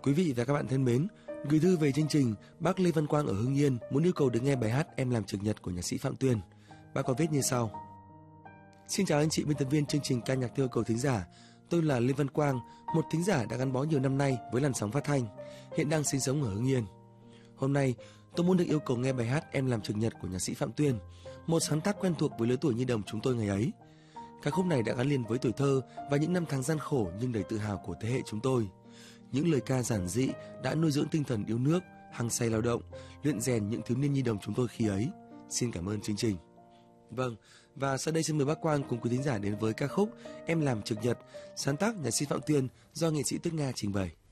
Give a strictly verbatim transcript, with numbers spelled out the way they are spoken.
Quý vị và các bạn thân mến, gửi thư về chương trình, bác Lê Văn Quang ở Hưng Yên muốn yêu cầu được nghe bài hát Em làm trực nhật của nhạc sĩ Phạm Tuyên. Bác có viết như sau: Xin chào anh chị biên tập viên chương trình ca nhạc theo yêu cầu thính giả. Tôi là Lê Văn Quang, một thính giả đã gắn bó nhiều năm nay với làn sóng phát thanh, hiện đang sinh sống ở Hưng Yên. Hôm nay, tôi muốn được yêu cầu nghe bài hát Em làm trực nhật của nhạc sĩ Phạm Tuyên, một sáng tác quen thuộc với lứa tuổi nhi đồng chúng tôi ngày ấy. Ca khúc này đã gắn liền với tuổi thơ và những năm tháng gian khổ nhưng đầy tự hào của thế hệ chúng tôi. Những lời ca giản dị đã nuôi dưỡng tinh thần yêu nước, hăng say lao động, luyện rèn những thiếu niên nhi đồng chúng tôi khi ấy. Xin cảm ơn chương trình. Vâng, và sau đây xin mời bác Quang cùng quý thính giả đến với ca khúc Em làm trực nhật, sáng tác nhạc sĩ Phạm Tuyên do nghệ sĩ Tuyết Nga trình bày.